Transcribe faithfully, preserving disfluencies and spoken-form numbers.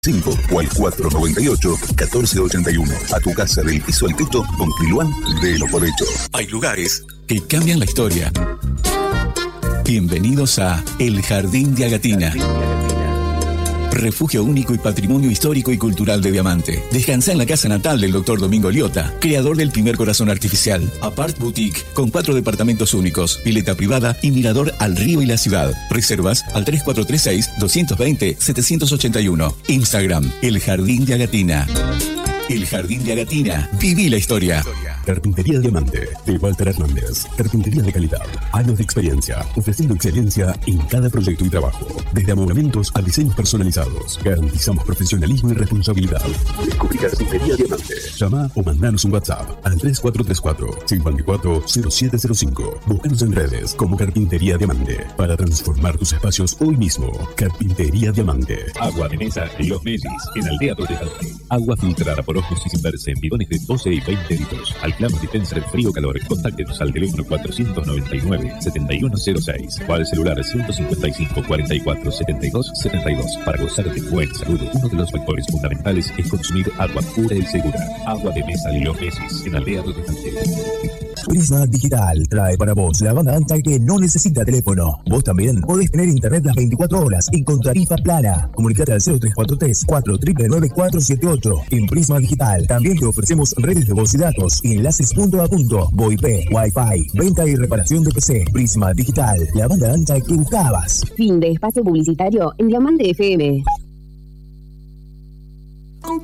cinco o al cuatro noventa y ocho, catorce ochenta y uno. A tu casa del piso al techo con Quiluán de lo por hecho. Hay lugares que cambian la historia. Bienvenidos a El Jardín de Agatina. Refugio único y patrimonio histórico y cultural de Diamante. Descansa en la casa natal del doctor Domingo Liotta, creador del primer corazón artificial. Apart Boutique, con cuatro departamentos únicos, pileta privada y mirador al río y la ciudad. Reservas al tres cuatro tres seis, dos dos cero, siete ocho uno. Instagram, El Jardín de Agatina. El Jardín de Agatina. Viví la historia. Carpintería Diamante, de Walter Hernández. Carpintería de calidad, años de experiencia, ofreciendo excelencia en cada proyecto y trabajo. Desde amoblamientos a diseños personalizados, garantizamos profesionalismo y responsabilidad. Descubrí Carpintería Diamante. Llama o mandanos un WhatsApp al tres cuatro tres cuatro, cinco cuatro cero siete cero cinco. Búscanos en redes como Carpintería Diamante para transformar tus espacios hoy mismo. Carpintería Diamante. Agua de mesa y los Mesis, en Aldea Protestante. Agua filtrada por ojos y sin verse en bidones de doce y veinte litros. Alclamos dispensa en frío-calor. Contáctenos al teléfono cuatrocientos noventa y nueve, setenta y uno cero seis o al celular ciento cincuenta y cinco, cuarenta y cuatro, setenta y dos, setenta y dos. Para gozar de buena salud, uno de los factores fundamentales es consumir agua pura y segura. Agua de mesa y los Mesis, en Aldea Protestante. Prisma Digital trae para vos la banda ancha que no necesita teléfono. Vos también podés tener internet las veinticuatro horas y con tarifa plana. Comunicate al cero tres cuatro tres, cuatro nueve nueve, cuatro siete ocho. En Prisma Digital también te ofrecemos redes de voz y datos y enlaces punto a punto, VoIP, Wi-Fi, venta y reparación de P C. Prisma Digital, la banda ancha que buscabas. Fin de espacio publicitario en Diamante F M.